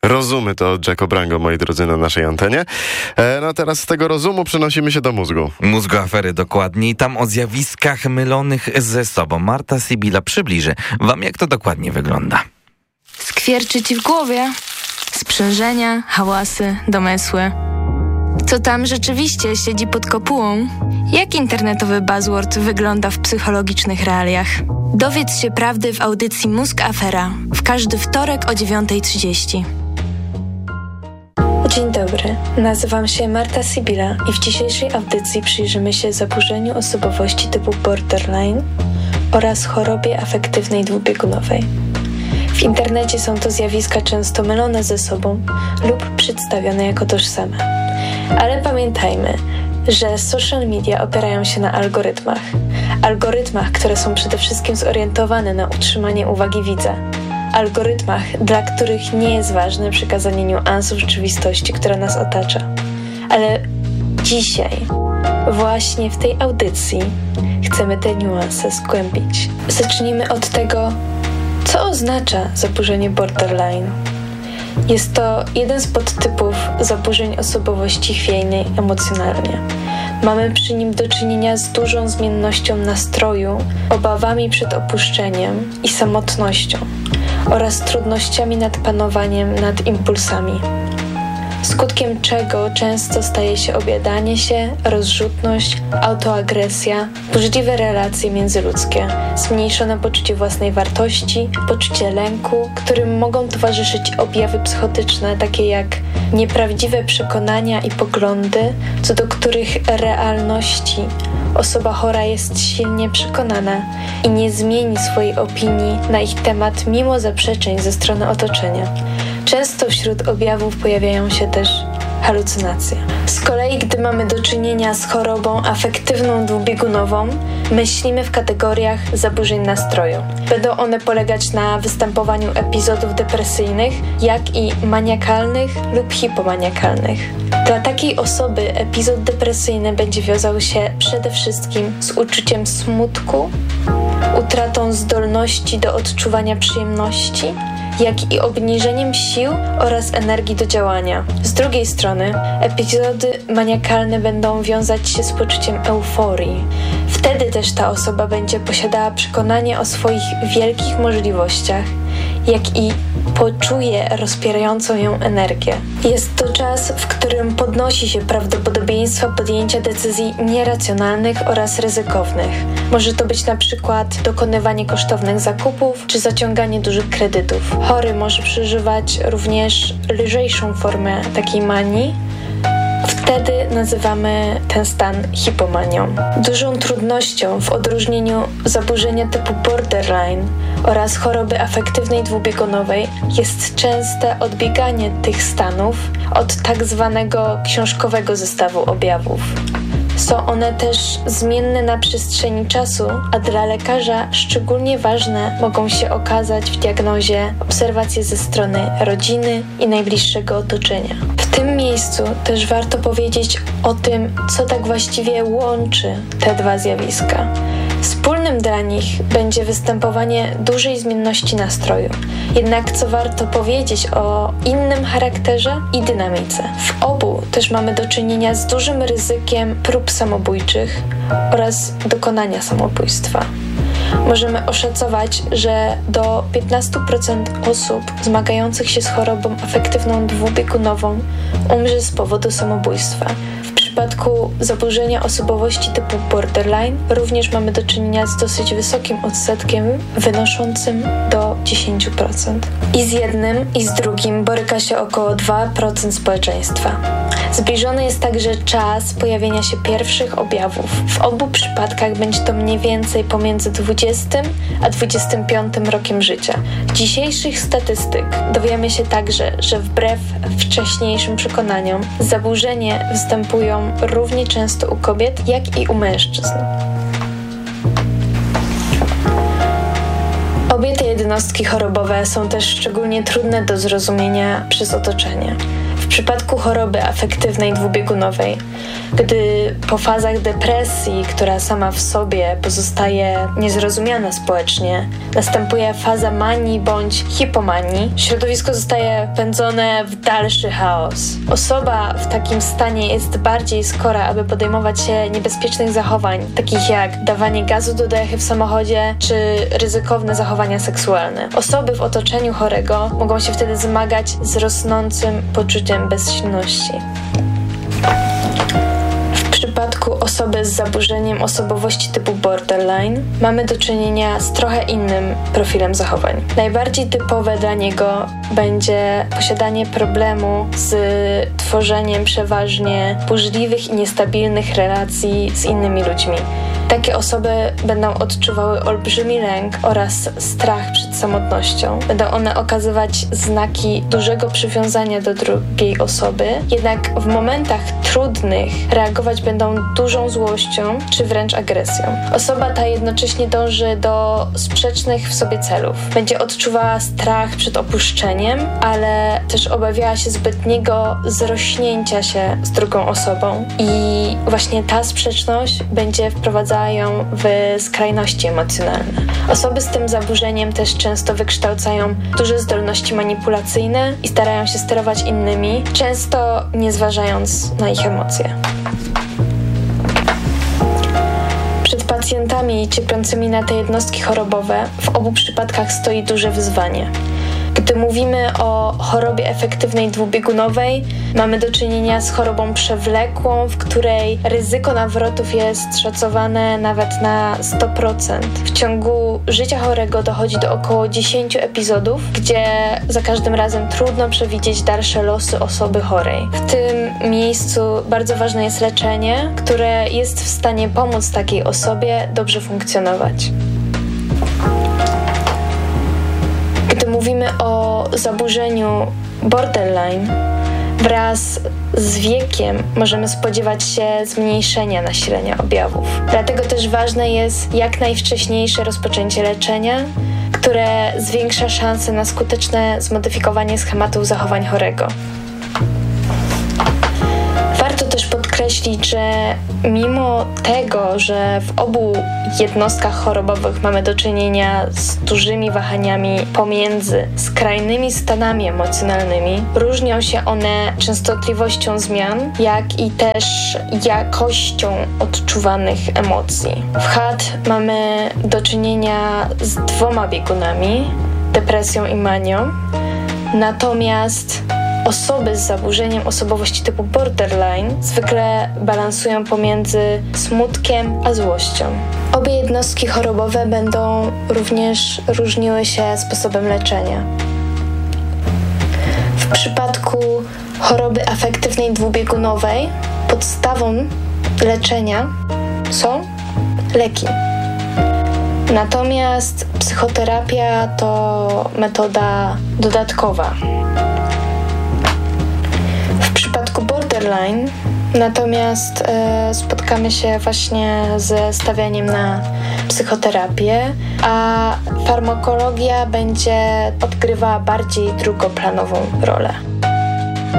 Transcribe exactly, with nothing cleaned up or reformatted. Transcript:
rozumy to Jaco Brango, moi drodzy, na naszej antenie. E, no teraz z tego rozumu przenosimy się do mózgu. Mózgu afery, dokładniej. Tam o zjawiskach mylonych ze sobą. Marta Sibila przybliży wam, jak to dokładnie wygląda. Skwierczy ci w głowie. Sprzężenia, hałasy, domysły. Co tam rzeczywiście siedzi pod kopułą? Jak internetowy buzzword wygląda w psychologicznych realiach? Dowiedz się prawdy w audycji Mózg Afera w każdy wtorek o dziewiąta trzydzieści. Dzień dobry, nazywam się Marta Sibila i w dzisiejszej audycji przyjrzymy się zaburzeniu osobowości typu borderline oraz chorobie afektywnej dwubiegunowej. W internecie są to zjawiska często mylone ze sobą lub przedstawione jako tożsame. Ale pamiętajmy, że social media opierają się na algorytmach. Algorytmach, które są przede wszystkim zorientowane na utrzymanie uwagi widza. Algorytmach, dla których nie jest ważne przekazanie niuansów rzeczywistości, która nas otacza. Ale dzisiaj, właśnie w tej audycji, chcemy te niuanse zgłębić. Zacznijmy od tego, co oznacza zaburzenie borderline. Jest to jeden z podtypów zaburzeń osobowości chwiejnej emocjonalnie. Mamy przy nim do czynienia z dużą zmiennością nastroju, obawami przed opuszczeniem i samotnością oraz trudnościami nad panowaniem nad impulsami. Skutkiem czego często staje się objadanie się, rozrzutność, autoagresja, burzliwe relacje międzyludzkie, zmniejszone poczucie własnej wartości, poczucie lęku, którym mogą towarzyszyć objawy psychotyczne takie jak nieprawdziwe przekonania i poglądy, co do których realności osoba chora jest silnie przekonana i nie zmieni swojej opinii na ich temat mimo zaprzeczeń ze strony otoczenia. Często wśród objawów pojawiają się też halucynacje. Z kolei, gdy mamy do czynienia z chorobą afektywną dwubiegunową, myślimy w kategoriach zaburzeń nastroju. Będą one polegać na występowaniu epizodów depresyjnych, jak i maniakalnych lub hipomaniakalnych. Dla takiej osoby epizod depresyjny będzie wiązał się przede wszystkim z uczuciem smutku, utratą zdolności do odczuwania przyjemności, jak i obniżeniem sił oraz energii do działania. Z drugiej strony, epizody maniakalne będą wiązać się z poczuciem euforii. Wtedy też ta osoba będzie posiadała przekonanie o swoich wielkich możliwościach, jak i poczuje rozpierającą ją energię. Jest to czas, w którym podnosi się prawdopodobieństwo podjęcia decyzji nieracjonalnych oraz ryzykownych. Może to być na przykład dokonywanie kosztownych zakupów czy zaciąganie dużych kredytów. Chory może przeżywać również lżejszą formę takiej manii. Wtedy nazywamy ten stan hipomanią. Dużą trudnością w odróżnieniu zaburzenia typu borderline oraz choroby afektywnej dwubiegunowej jest częste odbieganie tych stanów od tak zwanego książkowego zestawu objawów. Są one też zmienne na przestrzeni czasu, a dla lekarza szczególnie ważne mogą się okazać w diagnozie obserwacje ze strony rodziny i najbliższego otoczenia. W tym miejscu też warto powiedzieć o tym, co tak właściwie łączy te dwa zjawiska. Wspólnym dla nich będzie występowanie dużej zmienności nastroju. Jednak co warto powiedzieć o innym charakterze i dynamice. W obu też mamy do czynienia z dużym ryzykiem prób samobójczych oraz dokonania samobójstwa. Możemy oszacować, że do piętnaście procent osób zmagających się z chorobą afektywną dwubiegunową umrze z powodu samobójstwa. W przypadku zaburzenia osobowości typu borderline również mamy do czynienia z dosyć wysokim odsetkiem wynoszącym do dziesięć procent. I z jednym, i z drugim boryka się około dwa procent społeczeństwa. Zbliżony jest także czas pojawienia się pierwszych objawów. W obu przypadkach będzie to mniej więcej pomiędzy dwudziestym a dwudziestym piątym rokiem życia. Z dzisiejszych statystyk dowiemy się także, że wbrew wcześniejszym przekonaniom zaburzenie występują równie często u kobiet, jak i u mężczyzn. Obie te jednostki chorobowe są też szczególnie trudne do zrozumienia przez otoczenie. W przypadku choroby afektywnej dwubiegunowej, gdy po fazach depresji, która sama w sobie pozostaje niezrozumiana społecznie, następuje faza manii bądź hipomanii, środowisko zostaje wpędzone w dalszy chaos. Osoba w takim stanie jest bardziej skora, aby podejmować się niebezpiecznych zachowań, takich jak dawanie gazu do dechy w samochodzie czy ryzykowne zachowania seksualne. Osoby w otoczeniu chorego mogą się wtedy zmagać z rosnącym poczuciem bezsilności. W przypadku osoby z zaburzeniem osobowości typu borderline mamy do czynienia z trochę innym profilem zachowań. Najbardziej typowe dla niego będzie posiadanie problemu z tworzeniem przeważnie burzliwych i niestabilnych relacji z innymi ludźmi. Takie osoby będą odczuwały olbrzymi lęk oraz strach przed samotnością. Będą one okazywać znaki dużego przywiązania do drugiej osoby, jednak w momentach trudnych reagować będą dużą złością czy wręcz agresją. Osoba ta jednocześnie dąży do sprzecznych w sobie celów. Będzie odczuwała strach przed opuszczeniem, ale też obawiała się zbytniego zrośnięcia się z drugą osobą i właśnie ta sprzeczność będzie wprowadzała ją w skrajności emocjonalne. Osoby z tym zaburzeniem też często wykształcają duże zdolności manipulacyjne i starają się sterować innymi, często nie zważając na ich emocje. Przed pacjentami cierpiącymi na te jednostki chorobowe w obu przypadkach stoi duże wyzwanie. Gdy mówimy o chorobie efektywnej dwubiegunowej, mamy do czynienia z chorobą przewlekłą, w której ryzyko nawrotów jest szacowane nawet na sto procent. W ciągu życia chorego dochodzi do około dziesięciu epizodów, gdzie za każdym razem trudno przewidzieć dalsze losy osoby chorej. W tym miejscu bardzo ważne jest leczenie, które jest w stanie pomóc takiej osobie dobrze funkcjonować. Gdy mówimy o zaburzeniu borderline, wraz z wiekiem możemy spodziewać się zmniejszenia nasilenia objawów. Dlatego też ważne jest jak najwcześniejsze rozpoczęcie leczenia, które zwiększa szanse na skuteczne zmodyfikowanie schematów zachowań chorego. Warto też podkreślić, że mimo tego, że w obu jednostkach chorobowych mamy do czynienia z dużymi wahaniami pomiędzy skrajnymi stanami emocjonalnymi, różnią się one częstotliwością zmian, jak i też jakością odczuwanych emocji. W H A D mamy do czynienia z dwoma biegunami, depresją i manią, natomiast osoby z zaburzeniem osobowości typu borderline zwykle balansują pomiędzy smutkiem a złością. Obie jednostki chorobowe będą również różniły się sposobem leczenia. W przypadku choroby afektywnej dwubiegunowej podstawą leczenia są leki. Natomiast psychoterapia to metoda dodatkowa. W przypadku borderline natomiast e, spotkamy się właśnie ze stawianiem na psychoterapię, a farmakologia będzie odgrywała bardziej drugoplanową rolę.